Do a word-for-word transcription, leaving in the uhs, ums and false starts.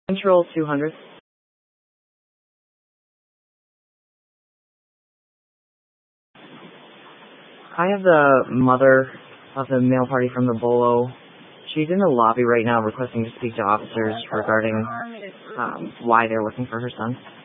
Control two hundred. I have the mother of the male party from the Bolo. She's in the lobby right now requesting to speak to officers regarding um, why they're looking for her son.